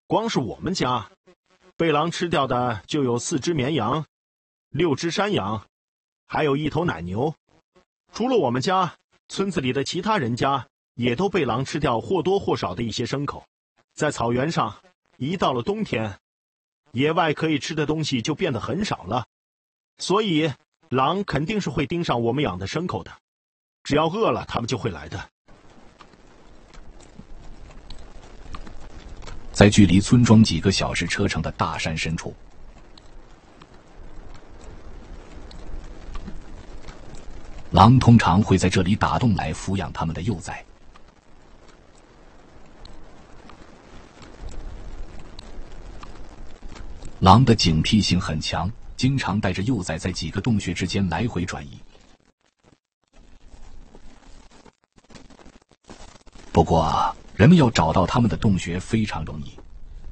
光是我们家，被狼吃掉的就有4只绵羊、6只山羊，还有1头奶牛。除了我们家，村子里的其他人家也都被狼吃掉或多或少的一些牲口。在草原上，一到了冬天，野外可以吃的东西就变得很少了，所以狼肯定是会盯上我们养的牲口的。只要饿了，他们就会来的。 在距离村庄几个小时车程的大山深处，狼通常会在这里打洞来抚养它们的幼崽。狼的警惕性很强，经常带着幼崽在几个洞穴之间来回转移。不过，人们要找到它们的洞穴非常容易。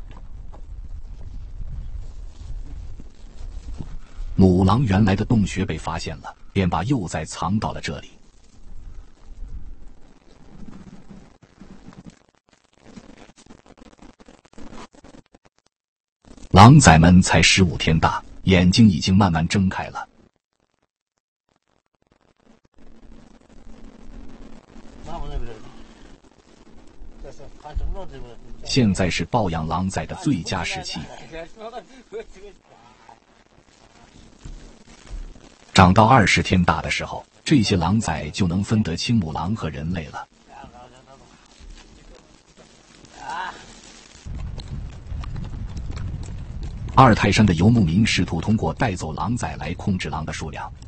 母狼原来的洞穴被发现了，便把幼崽藏到了这里。狼崽们才15天大，眼睛已经慢慢睁开了。现在是抱养狼崽的最佳时期。长到20天大的时候，这些狼崽就能分得清母狼和人类了。阿尔泰山的游牧民试图通过带走狼崽来控制狼的数量。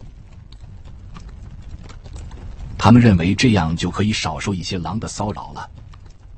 他们认为这样就可以少受一些狼的骚扰了。